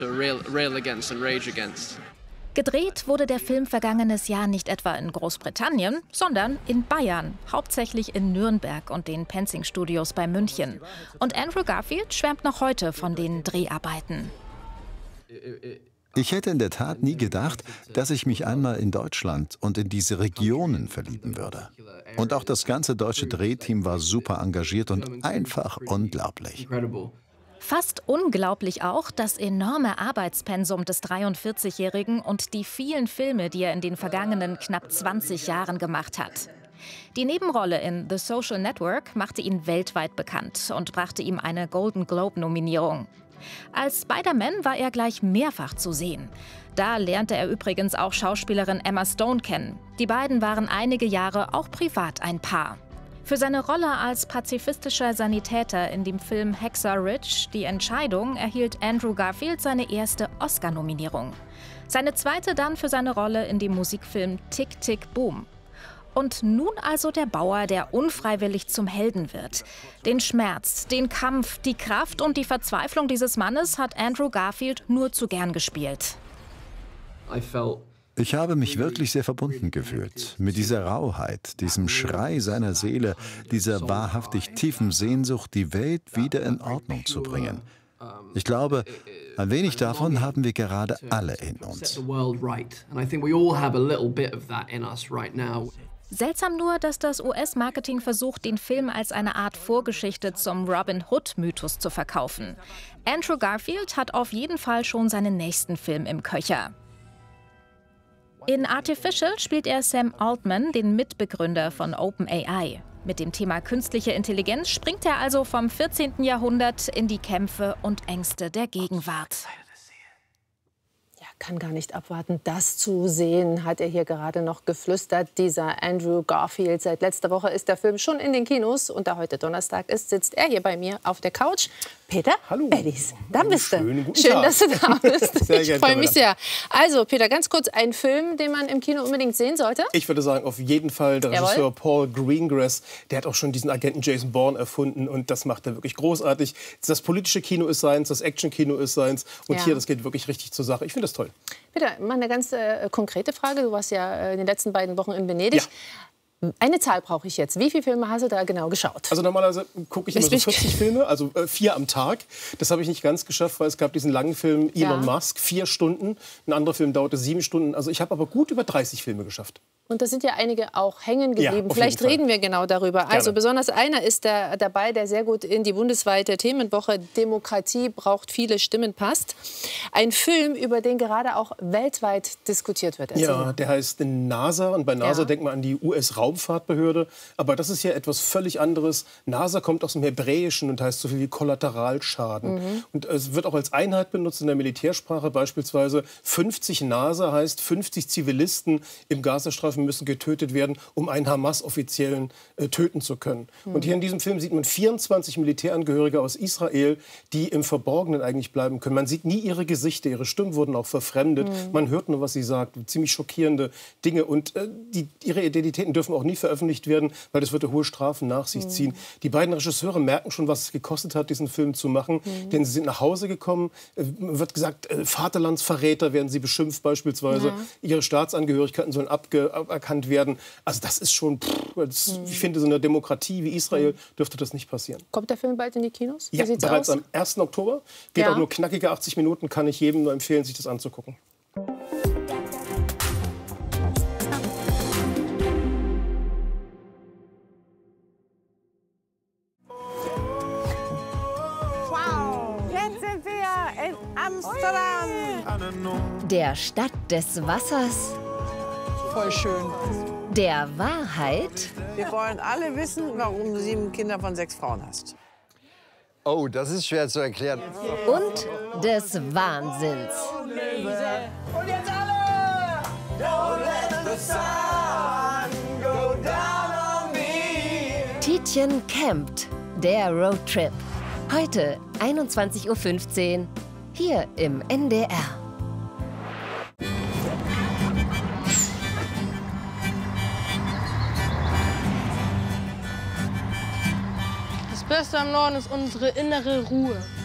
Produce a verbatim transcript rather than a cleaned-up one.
Gedreht wurde der Film vergangenes Jahr nicht etwa in Großbritannien, sondern in Bayern, hauptsächlich in Nürnberg und den Penzing Studios bei München. Und Andrew Garfield schwärmt noch heute von den Dreharbeiten. Ich hätte in der Tat nie gedacht, dass ich mich einmal in Deutschland und in diese Regionen verlieben würde. Und auch das ganze deutsche Drehteam war super engagiert und einfach unglaublich. Fast unglaublich auch das enorme Arbeitspensum des dreiundvierzigjährigen und die vielen Filme, die er in den vergangenen knapp zwanzig Jahren gemacht hat. Die Nebenrolle in The Social Network machte ihn weltweit bekannt und brachte ihm eine Golden Globe-Nominierung. Als Spider-Man war er gleich mehrfach zu sehen. Da lernte er übrigens auch Schauspielerin Emma Stone kennen. Die beiden waren einige Jahre auch privat ein Paar. Für seine Rolle als pazifistischer Sanitäter in dem Film Hacksaw Ridge, Die Entscheidung, erhielt Andrew Garfield seine erste Oscar-Nominierung. Seine zweite dann für seine Rolle in dem Musikfilm Tick, Tick, Boom. Und nun also der Bauer, der unfreiwillig zum Helden wird. Den Schmerz, den Kampf, die Kraft und die Verzweiflung dieses Mannes hat Andrew Garfield nur zu gern gespielt. Ich habe mich wirklich sehr verbunden gefühlt mit dieser Rauheit, diesem Schrei seiner Seele, dieser wahrhaftig tiefen Sehnsucht, die Welt wieder in Ordnung zu bringen. Ich glaube, ein wenig davon haben wir gerade alle in uns. Seltsam nur, dass das U S-Marketing versucht, den Film als eine Art Vorgeschichte zum Robin Hood-Mythos zu verkaufen. Andrew Garfield hat auf jeden Fall schon seinen nächsten Film im Köcher. In Artificial spielt er Sam Altman, den Mitbegründer von OpenAI. Mit dem Thema künstliche Intelligenz springt er also vom vierzehnten Jahrhundert in die Kämpfe und Ängste der Gegenwart. Ja, kann gar nicht abwarten, das zu sehen, hat er hier gerade noch geflüstert, dieser Andrew Garfield. Seit letzter Woche ist der Film schon in den Kinos und da heute Donnerstag ist, sitzt er hier bei mir auf der Couch. Peter Hallo. Beddies, da bist du. Schön, Schön, dass du da bist. Sehr Ich freue mich sehr. Also, Peter, ganz kurz, ein Film, den man im Kino unbedingt sehen sollte? Ich würde sagen, auf jeden Fall der Jawohl. Regisseur Paul Greengrass. Der hat auch schon diesen Agenten Jason Bourne erfunden und das macht er wirklich großartig. Das politische Kino ist seins, das Action-Kino ist seins und Ja. hier, das geht wirklich richtig zur Sache. Ich finde das toll. Peter, mal eine ganz äh, konkrete Frage. Du warst ja äh, in den letzten beiden Wochen in Venedig. Ja. Eine Zahl brauche ich jetzt. Wie viele Filme hast du da genau geschaut? Also normalerweise gucke ich immer so Bist du- vierzig Filme, also äh, vier am Tag. Das habe ich nicht ganz geschafft, weil es gab diesen langen Film Elon Ja. Musk, vier Stunden. Ein anderer Film dauerte sieben Stunden. Also ich habe aber gut über dreißig Filme geschafft. Und da sind ja einige auch hängen Ja, geblieben. auf Vielleicht jeden Fall. reden wir genau darüber. Also Gerne. besonders einer ist da dabei, der sehr gut in die bundesweite Themenwoche Demokratie braucht viele Stimmen passt. Ein Film, über den gerade auch weltweit diskutiert wird. Erzähl Ja, mal. der heißt NASA und bei NASA Ja. denkt man an die U S-Raumfahrtbehörde. Aber das ist ja etwas völlig anderes. NASA kommt aus dem Hebräischen und heißt so viel wie Kollateralschaden. Mhm. Und es wird auch als Einheit benutzt in der Militärsprache beispielsweise. fünfzig NASA heißt fünfzig Zivilisten im Gazastreifen müssen getötet werden, um einen Hamas-Offiziellen äh, töten zu können. Mhm. Und hier in diesem Film sieht man vierundzwanzig Militärangehörige aus Israel, die im Verborgenen eigentlich bleiben können. Man sieht nie ihre Gesichter, ihre Stimmen wurden auch verfremdet. Mhm. Man hört nur, was sie sagt. Ziemlich schockierende Dinge. Und äh, die, ihre Identitäten dürfen auch nie veröffentlich werden, weil das würde hohe Strafen nach sich ziehen. Die beiden Regisseure merken schon, was es gekostet hat, diesen Film zu machen. Denn sie sind nach Hause gekommen. Äh, wird gesagt, äh, Vaterlandsverräter werden sie beschimpft beispielsweise. Ja. Ihre Staatsangehörigkeiten sollen abge aberkannt werden. Also das ist schon, pff, das, ich finde, so eine Demokratie wie Israel dürfte das nicht passieren. Kommt der Film bald in die Kinos? Wie Ja, sieht's bereits aus? am ersten Oktober. Geht Ja. auch nur knackige achtzig Minuten, kann ich jedem nur empfehlen, sich das anzugucken. Jetzt sind wir in Amsterdam. Der Stadt des Wassers, Voll schön. der Wahrheit Wir wollen alle wissen, warum du sieben Kinder von sechs Frauen hast. Oh, das ist schwer zu erklären. und des Wahnsinns. Und jetzt alle! Don't let the sun go down on me. Tietjen campt, der Roadtrip. Heute einundzwanzig Uhr fünfzehn, hier im N D R. Das Beste am Norden ist unsere innere Ruhe.